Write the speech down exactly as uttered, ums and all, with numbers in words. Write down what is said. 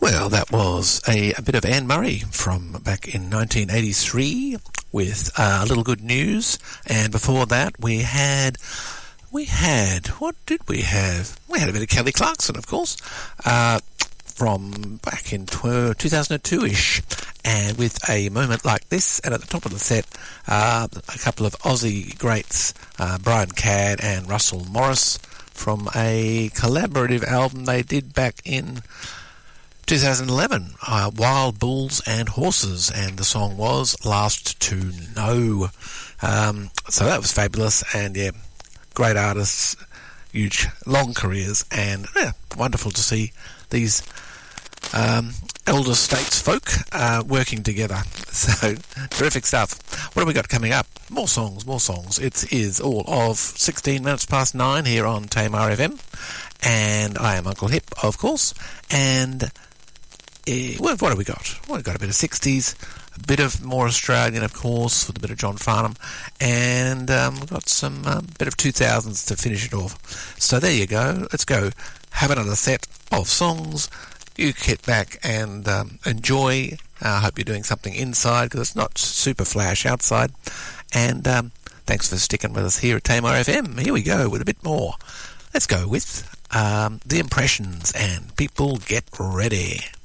Well, that was a, a bit of Anne Murray from back in nineteen eighty-three with uh, A Little Good News. And before that, we had, we had, what did we have? We had a bit of Kelly Clarkson, of course, uh, from back in two thousand two-ish. And with A Moment Like This, and at the top of the set, uh, a couple of Aussie greats, uh, Brian Cadd and Russell Morris, from a collaborative album they did back in two thousand eleven, uh, Wild Bulls and Horses, and the song was Last to Know. Um, so that was fabulous, and yeah, great artists, huge, long careers, and yeah, wonderful to see these um, elder states folk uh, working together. So, terrific stuff. What have we got coming up? More songs, more songs. It is all of sixteen minutes past nine here on Tamar F M, and I am Uncle Hip, of course, and Uh, what, what have we got? Well, we've got a bit of sixties, a bit of more Australian, of course, with a bit of John Farnham, and um, we've got some um, bit of two thousands to finish it off. So there you go. Let's go have another set of songs. You get back and um, enjoy. I uh, hope you're doing something inside, because it's not super flash outside. And um, thanks for sticking with us here at Tamar F M. Here we go with a bit more. Let's go with um, The Impressions and People Get Ready.